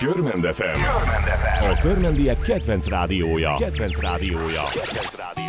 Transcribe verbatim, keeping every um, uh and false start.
Körmend ef em. A körmendiek kedvenc rádiója. Kedvenc rádiója. Kedvenc rádiója.